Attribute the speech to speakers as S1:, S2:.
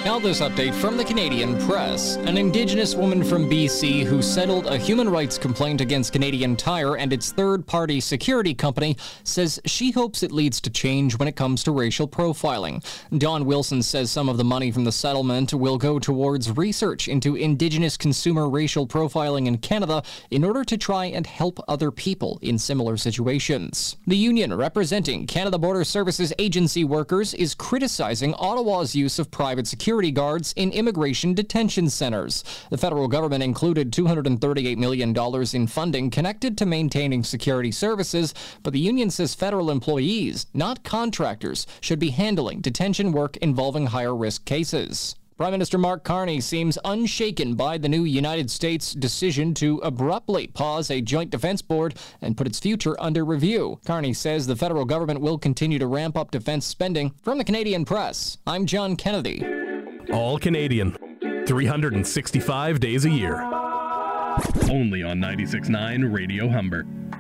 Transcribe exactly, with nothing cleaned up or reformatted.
S1: Now this update from the Canadian Press. An Indigenous woman from B C who settled a human rights complaint against Canadian Tire and its third-party security company says she hopes it leads to change when it comes to racial profiling. Dawn Wilson says some of the money from the settlement will go towards research into Indigenous consumer racial profiling in Canada in order to try and help other people in similar situations. The union representing Canada Border Services agency workers is criticizing Ottawa's use of private security guards in immigration detention centers. The federal government included two hundred thirty-eight million dollars in funding connected to maintaining security services, but the union says federal employees, not contractors, should be handling detention work involving higher-risk cases. Prime Minister Mark Carney seems unshaken by the new United States decision to abruptly pause a joint defense board and put its future under review. Carney says the federal government will continue to ramp up defense spending. From the Canadian Press, I'm John Kennedy.
S2: All Canadian, three hundred sixty-five days a year. Only on ninety-six point nine Radio Humber.